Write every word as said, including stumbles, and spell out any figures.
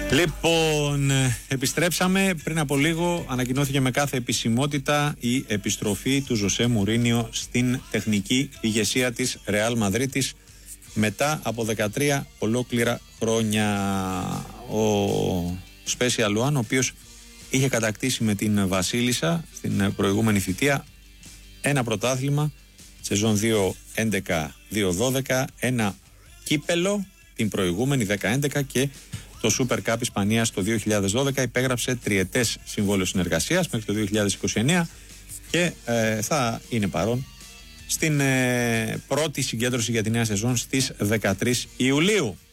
Λοιπόν, επιστρέψαμε. Πριν από λίγο ανακοινώθηκε με κάθε επισημότητα η επιστροφή του Ζωσέ Μουρίνιο στην τεχνική ηγεσία της Ρεάλ Μαδρίτης μετά από δεκατρία ολόκληρα χρόνια. Ο Special One, ο οποίος είχε κατακτήσει με την Βασίλισσα στην προηγούμενη θητεία ένα πρωτάθλημα σεζόν δύο έντεκα δύο δώδεκα, ένα κύπελο την προηγούμενη δέκα έντεκα και το Super Cup Ισπανίας το δύο χιλιάδες δώδεκα. Υπέγραψε τριετές συμβόλαιο συνεργασίας μέχρι το δύο χιλιάδες είκοσι εννέα και ε, θα είναι παρόν στην ε, πρώτη συγκέντρωση για τη νέα σεζόν στις δεκατρείς Ιουλίου.